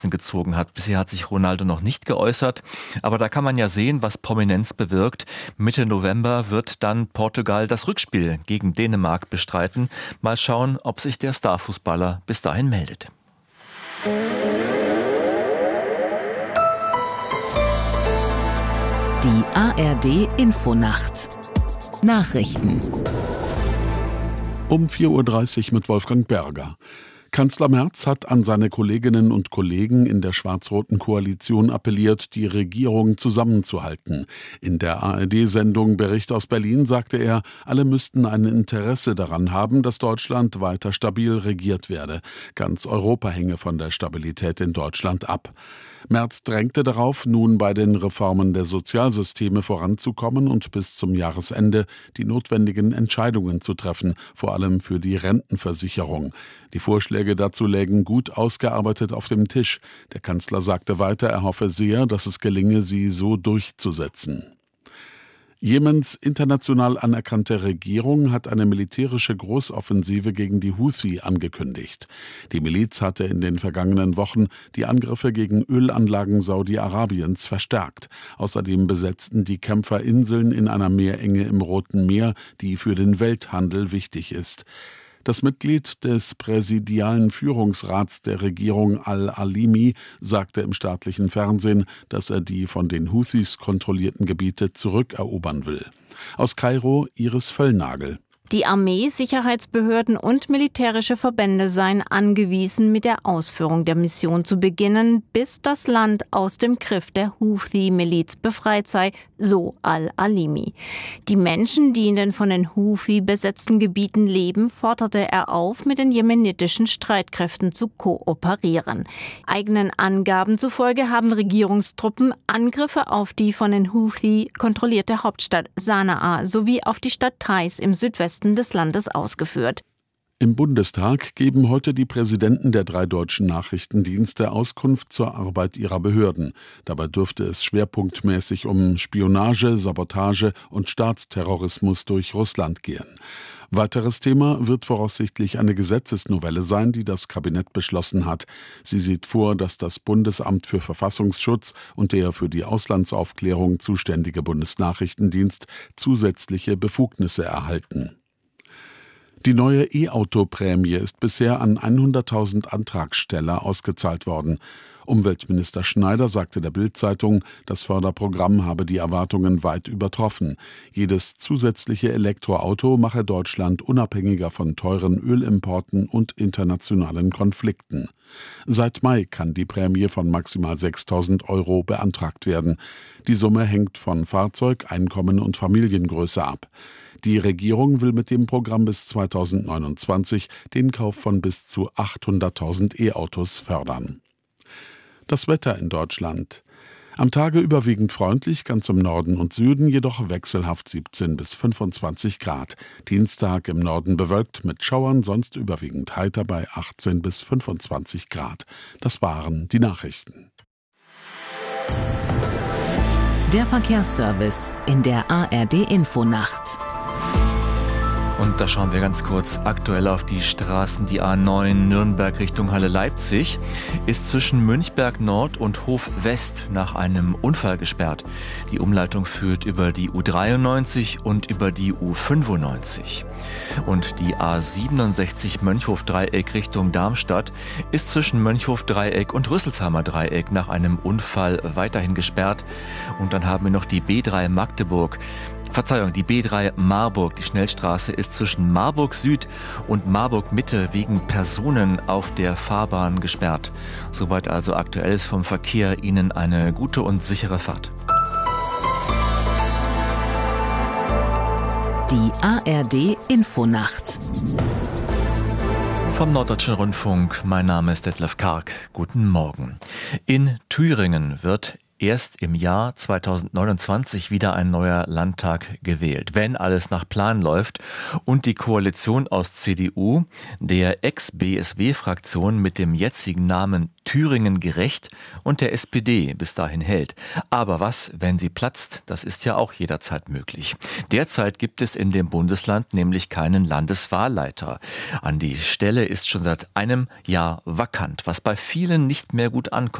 gezogen hat. Bisher hat sich Ronaldo noch nicht geäußert, aber da kann man ja sehen, was Prominenz bewirkt. Mitte November wird dann Portugal das Rückspiel gegen Dänemark bestreiten. Mal schauen, ob sich der Starfußballer bis dahin meldet. Die ARD Infonacht. Nachrichten. Um 4:30 Uhr mit Wolfgang Berger. Kanzler Merz hat an seine Kolleginnen und Kollegen in der schwarz-roten Koalition appelliert, die Regierung zusammenzuhalten. In der ARD-Sendung Bericht aus Berlin sagte er, alle müssten ein Interesse daran haben, dass Deutschland weiter stabil regiert werde. Ganz Europa hänge von der Stabilität in Deutschland ab. Merz drängte darauf, nun bei den Reformen der Sozialsysteme voranzukommen und bis zum Jahresende die notwendigen Entscheidungen zu treffen, vor allem für die Rentenversicherung. Die Vorschläge dazu lägen gut ausgearbeitet auf dem Tisch. Der Kanzler sagte weiter, er hoffe sehr, dass es gelinge, sie so durchzusetzen. Jemens international anerkannte Regierung hat eine militärische Großoffensive gegen die Houthi angekündigt. Die Miliz hatte in den vergangenen Wochen die Angriffe gegen Ölanlagen Saudi-Arabiens verstärkt. Außerdem besetzten die Kämpfer Inseln in einer Meerenge im Roten Meer, die für den Welthandel wichtig ist. Das Mitglied des präsidialen Führungsrats der Regierung Al-Alimi sagte im staatlichen Fernsehen, dass er die von den Houthis kontrollierten Gebiete zurückerobern will. Aus Kairo Iris Völlnagel. Die Armee, Sicherheitsbehörden und militärische Verbände seien angewiesen, mit der Ausführung der Mission zu beginnen, bis das Land aus dem Griff der Houthi-Miliz befreit sei, so Al-Alimi. Die Menschen, die in den von den Houthi besetzten Gebieten leben, forderte er auf, mit den jemenitischen Streitkräften zu kooperieren. Eigenen Angaben zufolge haben Regierungstruppen Angriffe auf die von den Houthi kontrollierte Hauptstadt Sanaa sowie auf die Stadt Taiz im Südwesten des Landes ausgeführt. Im Bundestag geben heute die Präsidenten der 3 deutschen Nachrichtendienste Auskunft zur Arbeit ihrer Behörden. Dabei dürfte es schwerpunktmäßig um Spionage, Sabotage und Staatsterrorismus durch Russland gehen. Weiteres Thema wird voraussichtlich eine Gesetzesnovelle sein, die das Kabinett beschlossen hat. Sie sieht vor, dass das Bundesamt für Verfassungsschutz und der für die Auslandsaufklärung zuständige Bundesnachrichtendienst zusätzliche Befugnisse erhalten. Die neue E-Auto-Prämie ist bisher an 100.000 Antragsteller ausgezahlt worden. Umweltminister Schneider sagte der Bild-Zeitung, das Förderprogramm habe die Erwartungen weit übertroffen. Jedes zusätzliche Elektroauto mache Deutschland unabhängiger von teuren Ölimporten und internationalen Konflikten. Seit Mai kann die Prämie von maximal 6.000 € beantragt werden. Die Summe hängt von Fahrzeug, Einkommen und Familiengröße ab. Die Regierung will mit dem Programm bis 2029 den Kauf von bis zu 800.000 E-Autos fördern. Das Wetter in Deutschland. Am Tage überwiegend freundlich, ganz im Norden und Süden jedoch wechselhaft 17 bis 25 Grad. Dienstag im Norden bewölkt mit Schauern, sonst überwiegend heiter bei 18 bis 25 Grad. Das waren die Nachrichten. Der Verkehrsservice in der ARD Infonacht. Und da schauen wir ganz kurz aktuell auf die Straßen. Die A9 Nürnberg Richtung Halle Leipzig ist zwischen Münchberg Nord und Hof West nach einem Unfall gesperrt. Die Umleitung führt über die U93 und über die U95. Und die A67 Mönchhof-Dreieck Richtung Darmstadt ist zwischen Mönchhof-Dreieck und Rüsselsheimer Dreieck nach einem Unfall weiterhin gesperrt. Und dann haben wir noch die B3 Magdeburg. Die B3 Marburg, die Schnellstraße, ist zwischen Marburg Süd und Marburg Mitte wegen Personen auf der Fahrbahn gesperrt. Soweit also Aktuelles vom Verkehr. Ihnen eine gute und sichere Fahrt. Die ARD Infonacht. Vom Norddeutschen Rundfunk, mein Name ist Detlef Karg. Guten Morgen. In Thüringen wird erst im Jahr 2029 wieder ein neuer Landtag gewählt, wenn alles nach Plan läuft und die Koalition aus CDU, der Ex-BSW-Fraktion mit dem jetzigen Namen Thüringen gerecht und der SPD bis dahin hält. Aber was, wenn sie platzt? Das ist ja auch jederzeit möglich. Derzeit gibt es in dem Bundesland nämlich keinen Landeswahlleiter. An die Stelle ist schon seit einem Jahr vakant, was bei vielen nicht mehr gut ankommt.